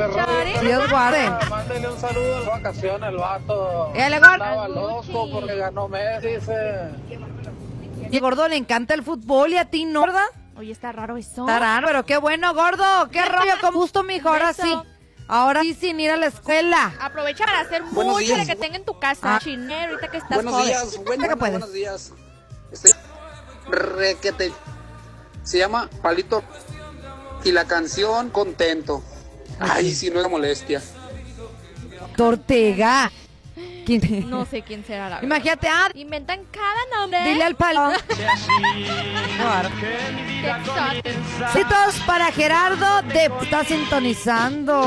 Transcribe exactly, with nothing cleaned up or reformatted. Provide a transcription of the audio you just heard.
escuchar, ¿eh? Dios guarde. Mándale un saludo en vacaciones, el vato. El gordo. Estaba loco porque ganó Messi, dice. Y gordo le encanta el fútbol y a ti, ¿no, verdad? Oye, está raro eso. Está raro, pero qué bueno, gordo. Qué rollo, con gusto, mijo. Ahora Beso. sí. Ahora sí, sin ir a la escuela. Aprovecha para hacer Buenos mucho días. de que tenga en tu casa. Ah. Chinero, ahorita que estás Buenos joven. días, buen- ¿Qué puedes? buenos días. Estoy requete. Se llama Palito y la canción Contento. Ay, si no era molestia. Tortega. ¿Quién? No sé quién será la verdad. Imagínate, ah, Inventan cada nombre. dile al palo. Claro. Qué exótico. Citos para Gerardo de está sintonizando.